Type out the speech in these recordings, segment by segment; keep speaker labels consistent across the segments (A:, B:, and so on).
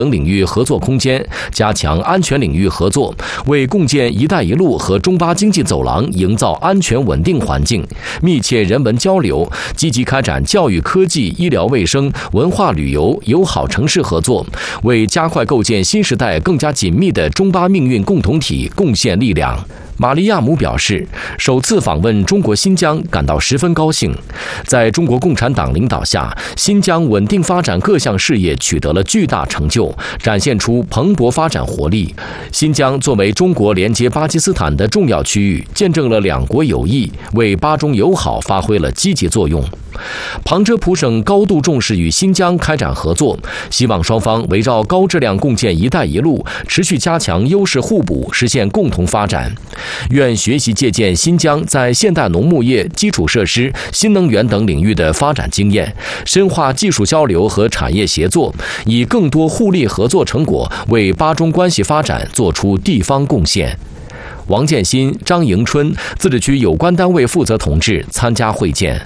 A: 等领域合作空间，加强安全领域合作，为共建“一带一路”和中巴经济走廊营造安全稳定环境；密切人文交流，积极开展教育、科技、医疗卫生、文化旅游、友好城市合作，为加快构建新时代更加紧密的中巴命运共同体贡献力量。玛利亚姆表示，首次访问中国新疆感到十分高兴。在中国共产党领导下，新疆稳定发展各项事业取得了巨大成就，展现出蓬勃发展活力。新疆作为中国连接巴基斯坦的重要区域，见证了两国友谊，为巴中友好发挥了积极作用。旁遮普省高度重视与新疆开展合作，希望双方围绕高质量共建“一带一路”，持续加强优势互补，实现共同发展。愿学习借鉴新疆在现代农牧业、基础设施、新能源等领域的发展经验，深化技术交流和产业协作，以更多互利合作成果为巴中关系发展做出地方贡献。王建新、张迎春自治区有关单位负责同志参加会见。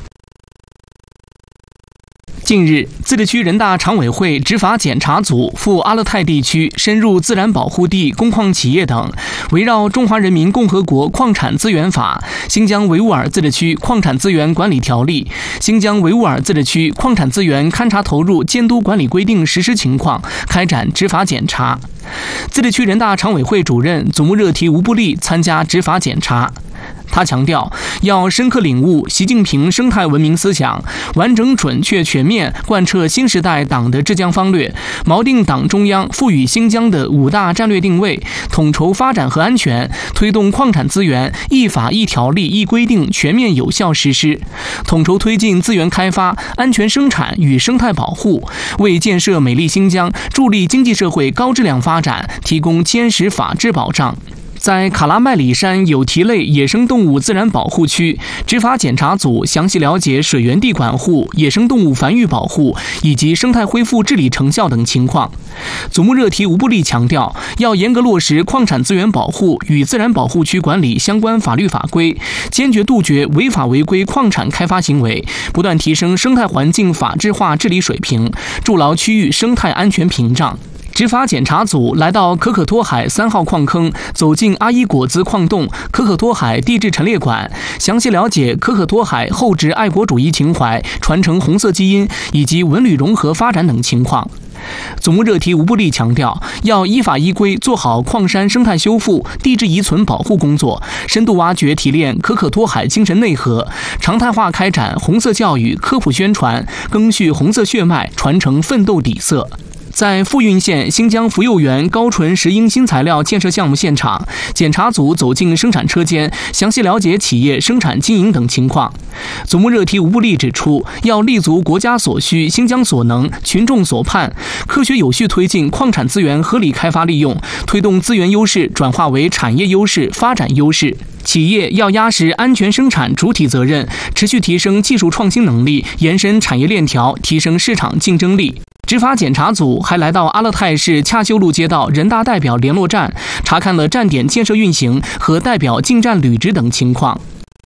B: 近日，自治区人大常委会执法检查组赴阿勒泰地区深入自然保护地、工矿企业等，围绕《中华人民共和国矿产资源法》、新疆维吾尔自治区矿产资源管理条例、新疆维吾尔自治区矿产资源勘查投入监督管理规定实施情况开展执法检查。自治区人大常委会主任祖木热提吴布利参加执法检查。他强调，要深刻领悟习近平生态文明思想，完整、准确、全面贯彻新时代党的治疆方略，锚定党中央赋予新疆的5大战略定位，统筹发展和安全，推动矿产资源一法一条例一规定全面有效实施，统筹推进资源开发、安全生产与生态保护，为建设美丽新疆、助力经济社会高质量发展提供坚实法治保障。在卡拉麦里山有蹄类野生动物自然保护区，执法检查组详细了解水源地管护、野生动物繁育保护以及生态恢复治理成效等情况。祖木热提吴布利强调，要严格落实矿产资源保护与自然保护区管理相关法律法规，坚决杜绝违法违规矿产开发行为，不断提升生态环境法治化治理水平，筑牢区域生态安全屏障。执法检查组来到可可托海3号矿坑，走进阿依果子矿洞、可可托海地质陈列馆，详细了解可可托海厚植爱国主义情怀、传承红色基因以及文旅融合发展等情况。祖木热提吴布利强调，要依法依规做好矿山生态修复、地质遗存保护工作，深度挖掘提炼可可托海精神内核，常态化开展红色教育、科普宣传，赓续红色血脉，传承奋斗底色。在富蕴县新疆福幼园高纯石英新材料建设项目现场，检查组走进生产车间，详细了解企业生产经营等情况。祖木热提吴布利指出，要立足国家所需、新疆所能、群众所盼，科学有序推进矿产资源合理开发利用，推动资源优势转化为产业优势、发展优势。企业要压实安全生产主体责任，持续提升技术创新能力，延伸产业链条，提升市场竞争力。执法检查组还来到阿勒泰市恰修路街道人大代表联络站，查看了站点建设运行和代表进站履职等情况。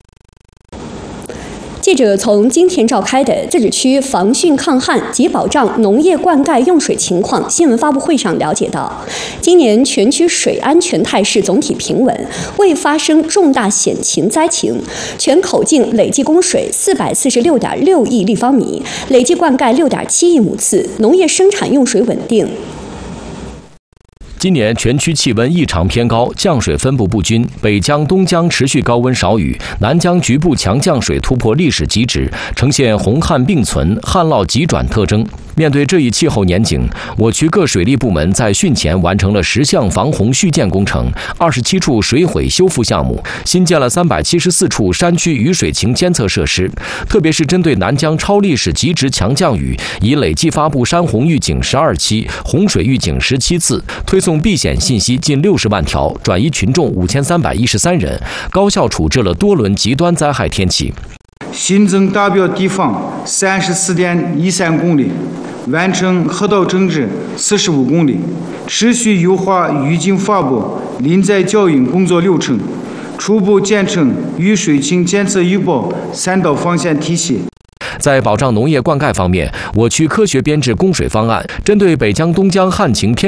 C: 记者从今天召开的自治区防汛抗旱及保障农业灌溉用水情况新闻发布会上了解到，今年全区水安全态势总体平稳，未发生重大险情灾情，全口径累计供水446.6亿立方米，累计灌溉6.7亿亩次，农业生产用水稳定。
A: 今年全区气温异常偏高，降水分布不均，北江、东江持续高温少雨，南江局部强降水突破历史极值，呈现洪旱并存、旱涝急转特征。面对这一气候年景，我区各水利部门在汛前完成了10项防洪续建工程，27处水毁修复项目，新建了374处山区雨水情监测设施。特别是针对南江超历史极值强降雨，已累计发布山洪预警12期、洪水预警17次，推送避险信息近60万条，转移群众5313人，高效处置了多轮极端灾害天气。
D: 新增达标地方34.13公里，完成河道整治45公里，持续优化预警发布、临灾教育工作流程，初步建成雨水情监测预报3道防线体系。
A: 在保障农业灌溉方面，我区科学编制供水方案，针对北江、东江旱情偏